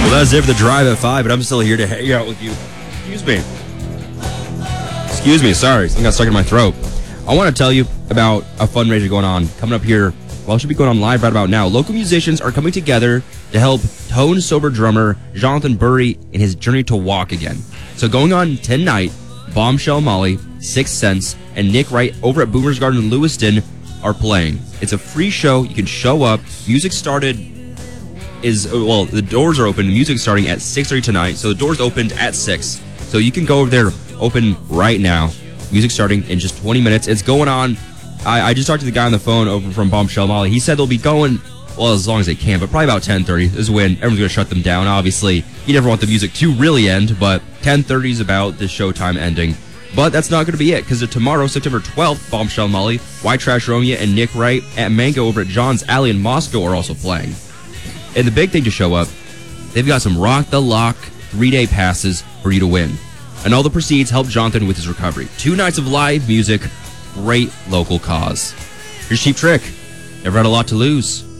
Well, that's it for the drive at 5, but I'm still here to hang out with you. Excuse me, sorry. Something got stuck in my throat. I want to tell you about a fundraiser going on coming up here. Well, it should be going on live right about now. Local musicians are coming together to help Tone Sober drummer Jonathan Burry in his journey to walk again. So going on tonight, Bombshell Molly, 6 Cents, and Nick Wright over at Boomer's Garden in Lewiston are playing. It's a free show. You can show up. Music the doors are open. Music's starting at 6:30 tonight. So the doors opened at 6. So you can go over there, open right now. Music starting in just 20 minutes. It's going on. I just talked to the guy on the phone over from Bombshell Molly. He said they'll be going, well, as long as they can, but probably about 10:30 is when everyone's going to shut them down. Obviously, you never want the music to really end, but 10:30 is about the showtime ending. But that's not going to be it, because tomorrow, September 12th, Bombshell Molly, White Trash Romeo, and Nick Wright at Mango over at John's Alley in Moscow are also playing. And the big thing to show up, they've got some Rock the Lock 3-day passes for you to win. And all the proceeds help Jonathan with his recovery. 2 nights of live music, great local cause. Here's Cheap Trick. Never had a lot to lose.